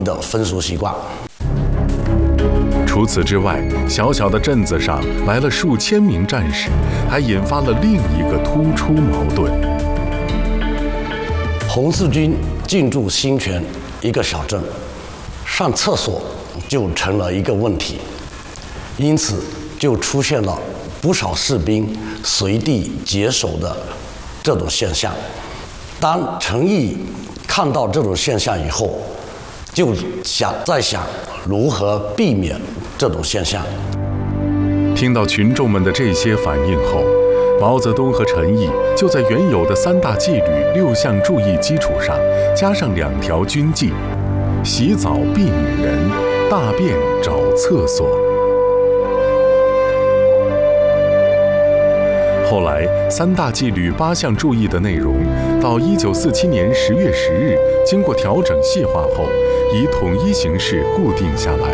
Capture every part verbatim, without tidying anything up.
的风俗习惯。 除此之外，小小的镇子上来了数千名战士，还引发了另一个突出矛盾。 红四军进驻新泉一个小镇，上厕所就成了一个问题，因此就出现了不少士兵随地解手的这种现象。当陈毅看到这种现象以后，就想在想如何避免这种现象。 听到群众们的这些反应后，毛泽东和陈毅就在原有的三大纪律六项注意基础上，加上两条军纪：洗澡避女人，大便找厕所。后来，三大纪律八项注意的内容，到一九四七年十月十日，经过调整细化后，以统一形式固定下来。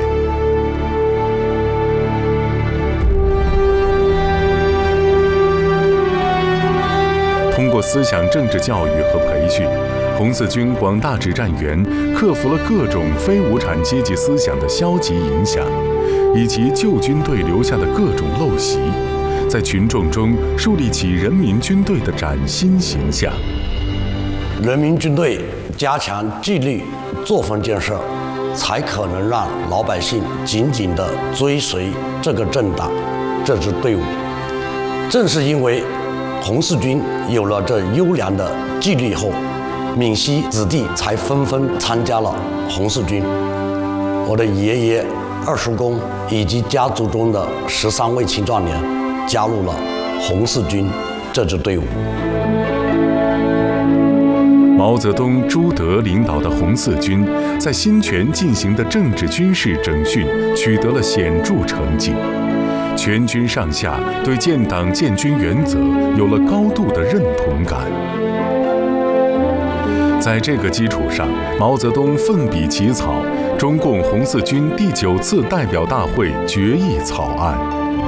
通过思想政治教育和培训，红四军广大指战员克服了各种非无产阶级思想的消极影响，以及旧军队留下的各种陋习，在群众中树立起人民军队的崭新形象。 人民军队加强纪律作风建设，才可能让老百姓紧紧地追随这个政党、这支队伍。正是因为红四军有了这优良的纪律后，闽西子弟才纷纷参加了红四军。我的爷爷、二叔公以及家族中的十三位青壮年加入了红四军这支队伍。 毛泽东、朱德领导的红四军在新泉进行的政治军事整训取得了显著成绩，全军上下对建党建军原则有了高度的认同感。在这个基础上，毛泽东奋笔起草中共红四军第九次代表大会决议草案。